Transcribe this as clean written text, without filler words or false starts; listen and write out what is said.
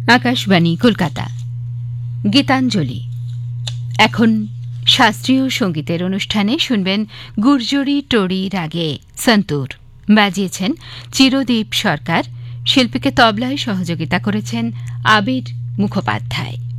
আকাশবাণী কলকাতা। গীতাঞ্জলি। এখন শাস্ত্রীয় সঙ্গীতের অনুষ্ঠানে শুনবেন গুর্জরি টোড়ি রাগে সন্তুর। বাজিয়েছেন চিরদীপ সরকার। শিল্পীকে তবলায় সহযোগিতা করেছেন আবির মুখোপাধ্যায়।